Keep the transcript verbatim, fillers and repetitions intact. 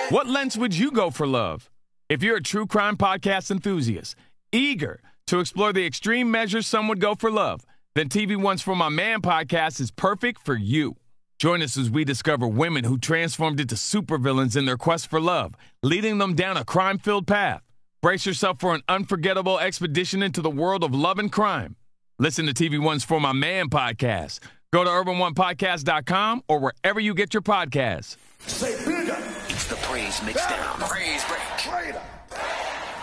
What lengths would you go for love? If you're a true crime podcast enthusiast, eager to explore the extreme measures some would go for love, then T V One's For My Man podcast is perfect for you. Join us as we discover women who transformed into supervillains in their quest for love, leading them down a crime-filled path. Brace yourself for an unforgettable expedition into the world of love and crime. Listen to T V One's For My Man podcast. Go to urban one podcast dot com or wherever you get your podcasts. Say bigger. It's the Praise Mixdown. Praise Break. Greater.